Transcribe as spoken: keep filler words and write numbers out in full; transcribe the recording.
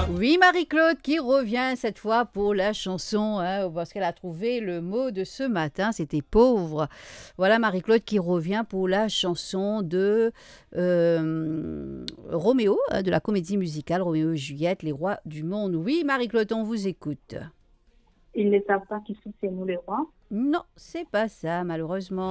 Oui, Marie-Claude qui revient cette fois pour la chanson, hein, parce qu'elle a trouvé le mot de ce matin, c'était pauvre. Voilà Marie-Claude qui revient pour la chanson de euh, Roméo, hein, de la comédie musicale Roméo et Juliette, les rois du monde. Oui, Marie-Claude, on vous écoute. Ils ne savent pas qui sont ces nous les rois. Non, c'est pas ça, malheureusement.